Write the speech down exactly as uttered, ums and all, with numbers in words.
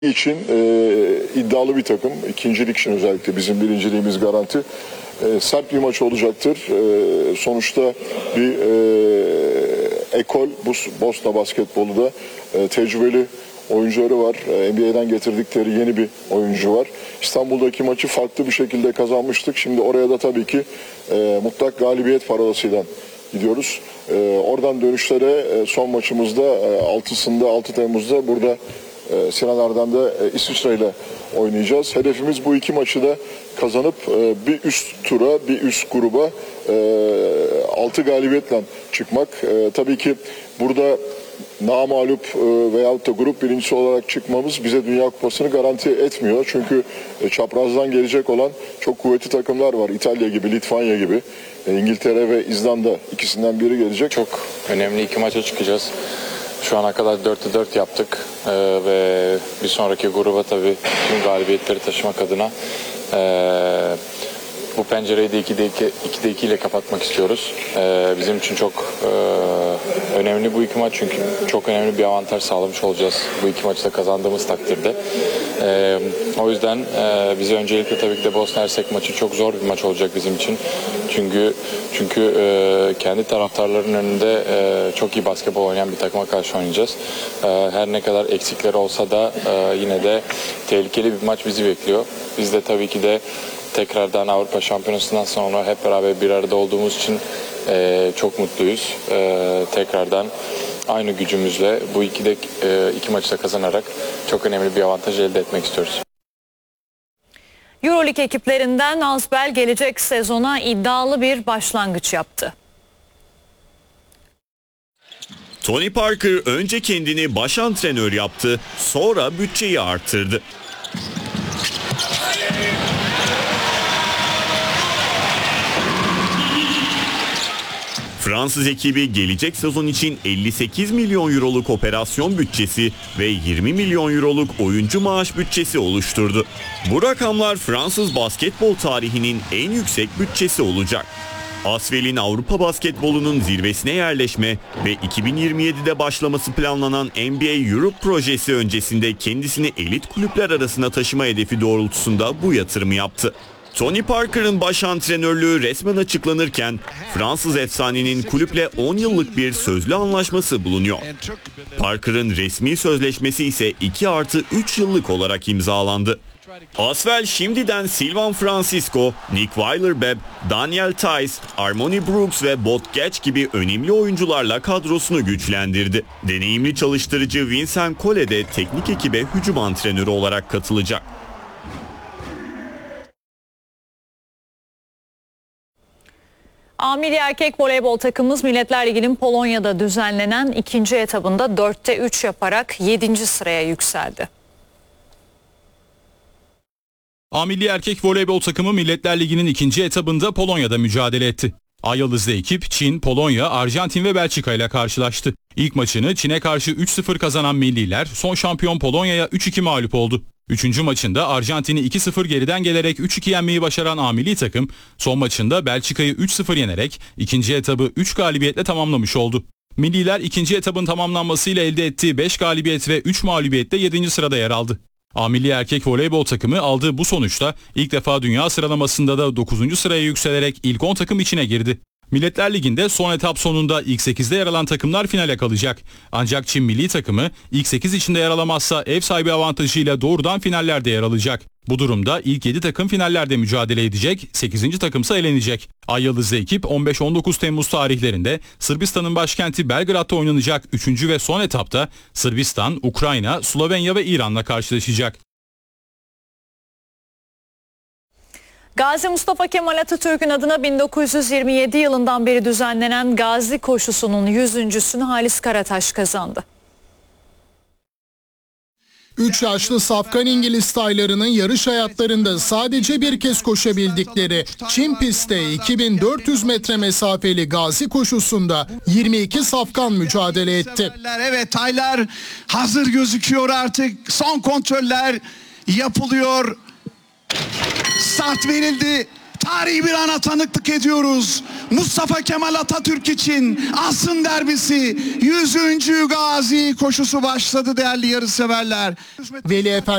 için e, iddialı bir takım. İkincilik için özellikle bizim birinciliğimiz garanti. E, sert bir maç olacaktır. E, sonuçta bir e, ekol, bu Bosna basketbolu da e, tecrübeli oyuncuları var. E, N B A'den getirdikleri yeni bir oyuncu var. İstanbul'daki maçı farklı bir şekilde kazanmıştık. Şimdi oraya da tabii ki e, mutlak galibiyet parolasıyla gidiyoruz. E, oradan dönüşlere e, son maçımızda e, altısında altı Temmuz'da burada e, Sinan Erdem'de e, İsviçre ile oynayacağız. Hedefimiz bu iki maçı da kazanıp e, bir üst tura, bir üst gruba e, altı galibiyetle çıkmak. E, tabii ki burada namağlup e, veyahut da grup birincisi olarak çıkmamız bize Dünya Kupası'nı garanti etmiyor. Çünkü e, çaprazdan gelecek olan çok kuvvetli takımlar var. İtalya gibi, Litvanya gibi, e, İngiltere ve İzlanda ikisinden biri gelecek. Çok önemli iki maça çıkacağız. Şu ana kadar dörtte dört yaptık ee, ve bir sonraki gruba tabii tüm galibiyetleri taşımak adına ee, bu pencereyi de ikide iki ile kapatmak istiyoruz. Ee, bizim için çok e, önemli bu iki maç çünkü çok önemli bir avantaj sağlamış olacağız bu iki maçı da kazandığımız takdirde. Ee, o yüzden e, bize öncelikle tabii ki de Bosna Hersek maçı çok zor bir maç olacak bizim için. Çünkü çünkü e, kendi taraftarların önünde e, çok iyi basketbol oynayan bir takıma karşı oynayacağız. E, her ne kadar eksikleri olsa da e, yine de tehlikeli bir maç bizi bekliyor. Biz de tabii ki de tekrardan Avrupa Şampiyonası'ndan sonra hep beraber bir arada olduğumuz için e, çok mutluyuz. E, tekrardan aynı gücümüzle bu iki, de, e, iki maçı da kazanarak çok önemli bir avantaj elde etmek istiyoruz. Euroleague ekiplerinden Asbel gelecek sezona iddialı bir başlangıç yaptı. Tony Parker önce kendini baş antrenör yaptı, sonra bütçeyi arttırdı. Fransız ekibi gelecek sezon için elli sekiz milyon euroluk operasyon bütçesi ve yirmi milyon euroluk oyuncu maaş bütçesi oluşturdu. Bu rakamlar Fransız basketbol tarihinin en yüksek bütçesi olacak. Asvel'in Avrupa basketbolunun zirvesine yerleşme ve iki bin yirmi yedide başlaması planlanan N B A Europe projesi öncesinde kendisini elit kulüpler arasına taşıma hedefi doğrultusunda bu yatırımı yaptı. Tony Parker'ın baş antrenörlüğü resmen açıklanırken Fransız efsanenin kulüple on yıllık bir sözlü anlaşması bulunuyor. Parker'ın resmi sözleşmesi ise iki artı üç yıllık olarak imzalandı. Asvel şimdiden Sylvain Francisco, Nick Weiler-Bepp, Daniel Theis, Armoni Brooks ve Bot Getch gibi önemli oyuncularla kadrosunu güçlendirdi. Deneyimli çalıştırıcı Vincent Collet de teknik ekibe hücum antrenörü olarak katılacak. A milli erkek voleybol takımımız Milletler Ligi'nin Polonya'da düzenlenen ikinci etabında dörtte üç yaparak yedinci sıraya yükseldi. A milli erkek voleybol takımı Milletler Ligi'nin ikinci etabında Polonya'da mücadele etti. Ay yıldızlı ekip Çin, Polonya, Arjantin ve Belçika ile karşılaştı. İlk maçını Çin'e karşı üç sıfır kazanan milliler son şampiyon Polonya'ya üç iki mağlup oldu. Üçüncü maçında Arjantin'i iki sıfır geriden gelerek üç iki yenmeyi başaran A milli takım son maçında Belçika'yı üç sıfır yenerek ikinci etabı üç galibiyetle tamamlamış oldu. Milliler ikinci etabın tamamlanmasıyla elde ettiği beş galibiyet ve üç mağlubiyetle yedinci sırada yer aldı. A milli erkek voleybol takımı aldığı bu sonuçta ilk defa dünya sıralamasında da dokuzuncu sıraya yükselerek ilk on takım içine girdi. Milletler Ligi'nde son etap sonunda ilk sekizde yer alan takımlar finale kalacak. Ancak Çin milli takımı ilk sekiz içinde yer alamazsa ev sahibi avantajıyla doğrudan finallerde yer alacak. Bu durumda ilk yedi takım finallerde mücadele edecek, sekizinci takımsa elenecek. Ay yıldızlı ekip on beş on dokuz Temmuz tarihlerinde Sırbistan'ın başkenti Belgrad'da oynanacak üçüncü ve son etapta Sırbistan, Ukrayna, Slovenya ve İran'la karşılaşacak. Gazi Mustafa Kemal Atatürk'ün adına bin dokuz yüz yirmi yedi yılından beri düzenlenen Gazi Koşusu'nun yüzüncüsünü Halis Karataş kazandı. Üç yaşlı safkan İngiliz taylarının yarış hayatlarında sadece bir kez koşabildikleri Çin pistte iki bin dört yüz metre mesafeli Gazi Koşusu'nda yirmi iki safkan mücadele etti. Evet, taylar hazır gözüküyor artık. Son kontroller yapılıyor. Start verildi. tarihi bir ana tanıklık ediyoruz. Mustafa Kemal Atatürk için Asrın Derbisi yüzüncü Gazi koşusu başladı değerli yarışseverler. Veli Efendi